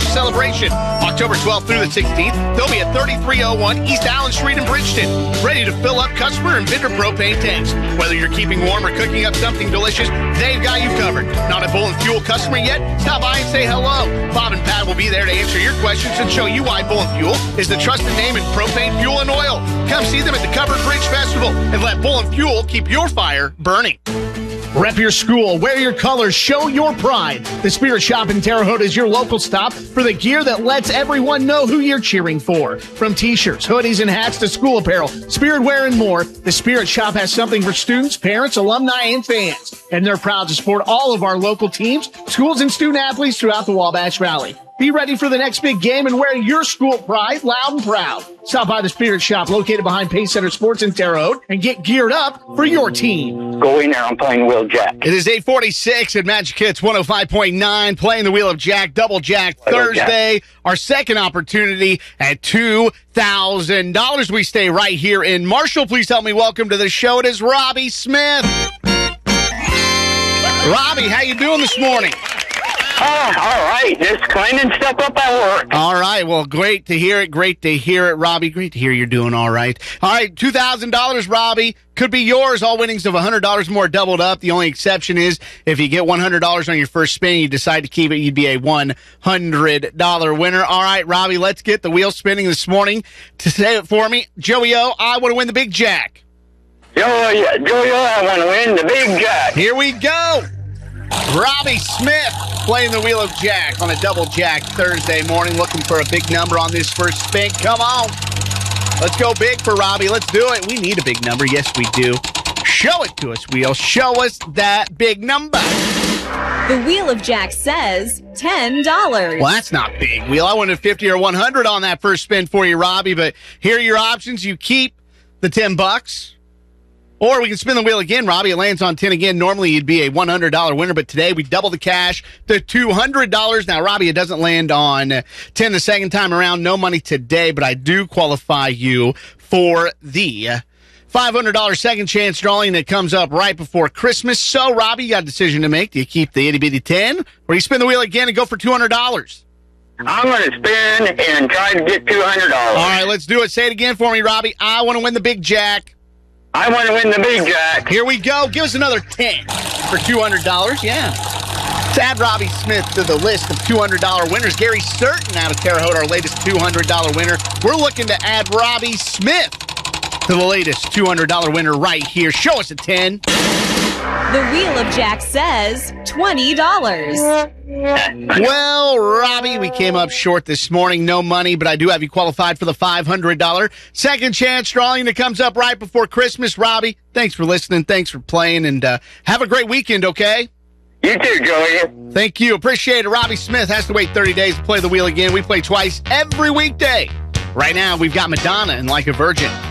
celebration. October 12th through the 16th, they'll be at 3301 East Allen Street in Bridgeton, ready to fill up customer and vendor propane tanks. Whether you're keeping warm or cooking up something delicious, they've got you covered. Not a Bullen Fuel customer yet? Stop by and say hello. Bob and Pat will be there to answer your questions and show you why Bullen Fuel is the trusted name in propane, fuel, and oil. Come see them at the Covered Bridge Festival and let Bullen Fuel keep your fire burning. Rep your school, wear your colors, show your pride. The Spirit Shop in Terre Haute is your local stop for the gear that lets everyone know who you're cheering for. From t-shirts, hoodies, and hats to school apparel, Spirit wear, and more, the Spirit Shop has something for students, parents, alumni, and fans. And they're proud to support all of our local teams, schools, and student athletes throughout the Wabash Valley. Be ready for the next big game and wear your school pride loud and proud. Stop by the Spirit Shop located behind Pace Center Sports in Terre Haute and get geared up for your team. Go in there, I'm playing Wheel of Jack. It is 8:46 at Magic Hits 105.9, playing the Wheel of Jack, Double Jack Thursday. Our second opportunity at $2,000. We stay right here in Marshall. Please help me welcome to the show. It is Robbie Smith. Robbie, how you doing this morning? All right. Just cleaning stuff up at work. All right. Well, great to hear it. Great to hear it, Robbie. Great to hear you're doing all right. All right. $2,000, Robbie. Could be yours. All winnings of $100 more doubled up. The only exception is if you get $100 on your first spin and you decide to keep it, you'd be a $100 winner. All right, Robbie, let's get the wheel spinning this morning. To say it for me, Joey O, I want to win the big jack. Joey, I want to win the big jack. Here we go. Robbie Smith playing the Wheel of Jack on a Double Jack Thursday morning, looking for a big number on this first spin. Come on. Let's go big for Robbie. Let's do it. We need a big number. Yes, we do. Show it to us, Wheel. Show us that big number. The Wheel of Jack says $10. Well, that's not big, Wheel. I wanted 50 or 100 on that first spin for you, Robbie, but here are your options. You keep the $10. Or we can spin the wheel again, Robbie. It lands on 10 again. Normally, you'd be a $100 winner, but today we double the cash to $200. Now, Robbie, it doesn't land on 10 the second time around. No money today, but I do qualify you for the $500 second chance drawing that comes up right before Christmas. So, Robbie, you got a decision to make. Do you keep the itty-bitty 10, or do you spin the wheel again and go for $200? I'm going to spin and try to get $200. All right, let's do it. Say it again for me, Robbie. I want to win the big jack. I want to win the big jack. Here we go. Give us another 10 for $200. Yeah. Let's add Robbie Smith to the list of $200 winners. Gary Certain out of Terre Haute, our latest $200 winner. We're looking to add Robbie Smith to the latest $200 winner right here. Show us a 10. The Wheel of Jack says $20. Well, Robbie, we came up short this morning. No money, but I do have you qualified for the $500 second chance drawing that comes up right before Christmas. Robbie, thanks for listening. Thanks for playing, and have a great weekend, okay? You too, Joey. Thank you. Appreciate it. Robbie Smith has to wait 30 days to play the wheel again. We play twice every weekday. Right now, we've got Madonna and Like a Virgin.